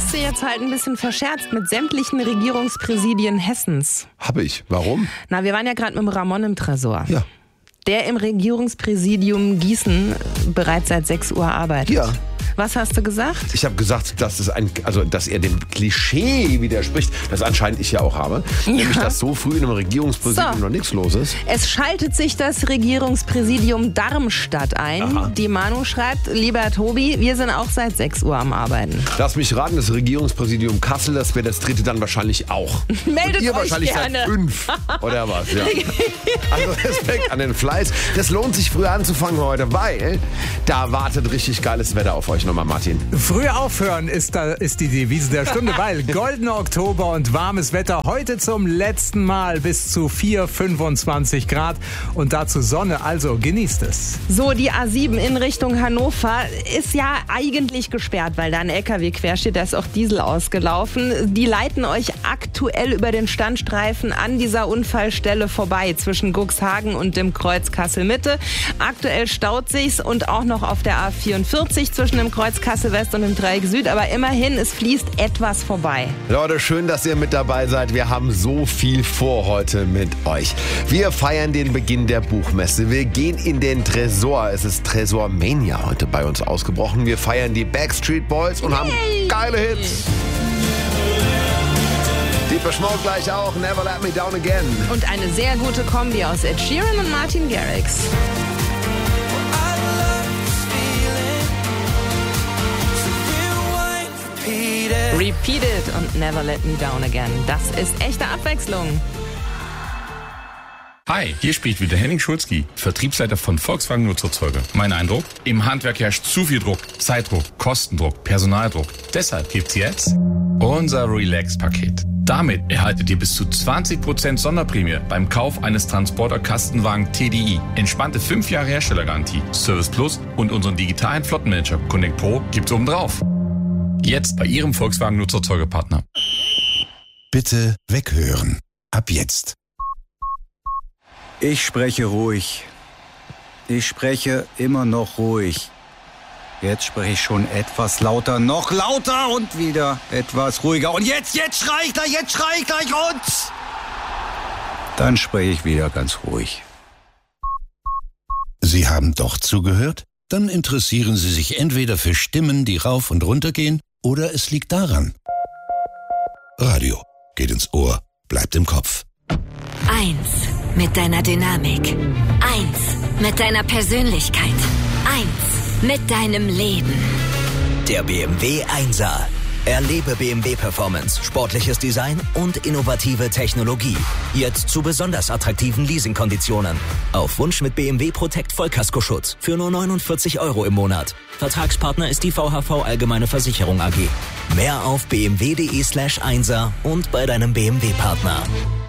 hast du jetzt halt ein bisschen verscherzt mit sämtlichen Regierungspräsidien Hessens. Habe ich. Warum? Na, wir waren ja gerade mit dem Ramon im Tresor. Ja. Der im Regierungspräsidium Gießen bereits seit 6 Uhr arbeitet. Ja. Was hast du gesagt? Ich habe gesagt, dass er dem Klischee widerspricht, das anscheinend ich ja auch habe. Ja. Nämlich, dass so früh in einem Regierungspräsidium noch nichts los ist. Es schaltet sich das Regierungspräsidium Darmstadt ein. Aha. Die Manu schreibt, lieber Tobi, wir sind auch seit 6 Uhr am Arbeiten. Lass mich raten, das Regierungspräsidium Kassel, das wäre das dritte dann wahrscheinlich auch. Meldet Und ihr euch wahrscheinlich gerne. seit 5 oder was? Ja. Also Respekt an den Fleiß. Das lohnt sich früher anzufangen heute, weil da wartet richtig geiles Wetter auf euch nochmal, Martin. Früh aufhören ist die Devise der Stunde, weil goldener Oktober und warmes Wetter heute zum letzten Mal bis zu 25 Grad und dazu Sonne, also genießt es. So, die A7 in Richtung Hannover ist ja eigentlich gesperrt, weil da ein LKW quer steht, da ist auch Diesel ausgelaufen. Die leiten euch aktuell über den Standstreifen an dieser Unfallstelle vorbei zwischen Cuxhagen und dem Kreuz Kassel-Mitte. Aktuell staut sich's und auch noch auf der A44 zwischen dem Kreuz Kassel-West und dem Dreieck Süd, aber immerhin, es fließt etwas vorbei. Leute, schön, dass ihr mit dabei seid. Wir haben so viel vor heute mit euch. Wir feiern den Beginn der Buchmesse. Wir gehen in den Tresor. Es ist Tresormania heute bei uns ausgebrochen. Wir feiern die Backstreet Boys und haben geile Hits. Deepesh Mode gleich auch. Never Let Me Down Again. Und eine sehr gute Kombi aus Ed Sheeran und Martin Garrix. Repeat It und Never Let Me Down Again. Das ist echte Abwechslung. Hi, hier spricht wieder Henning Schulzki, Vertriebsleiter von Volkswagen Nutzerzeuge. Mein Eindruck? Im Handwerk herrscht zu viel Druck, Zeitdruck, Kostendruck, Personaldruck. Deshalb gibt's jetzt unser Relax-Paket. Damit erhaltet ihr bis zu 20% Sonderprämie beim Kauf eines Transporter-Kastenwagen TDI. Entspannte 5 Jahre Herstellergarantie, Service Plus und unseren digitalen Flottenmanager Connect Pro gibt's obendrauf. Jetzt bei Ihrem Volkswagen Nutzerzeugepartner. Bitte weghören. Ab jetzt. Ich spreche ruhig. Ich spreche immer noch ruhig. Jetzt spreche ich schon etwas lauter, noch lauter und wieder etwas ruhiger. Und jetzt schrei ich gleich und... Dann spreche ich wieder ganz ruhig. Sie haben doch zugehört? Dann interessieren Sie sich entweder für Stimmen, die rauf und runter gehen, oder es liegt daran. Radio geht ins Ohr, bleibt im Kopf. 1 mit deiner Dynamik. 1 mit deiner Persönlichkeit. 1 mit deinem Leben. Der BMW 1er. Erlebe BMW Performance, sportliches Design und innovative Technologie. Jetzt zu besonders attraktiven Leasingkonditionen. Auf Wunsch mit BMW Protect Vollkaskoschutz für nur 49 € im Monat. Vertragspartner ist die VHV Allgemeine Versicherung AG. Mehr auf bmw.de/1er und bei deinem BMW-Partner.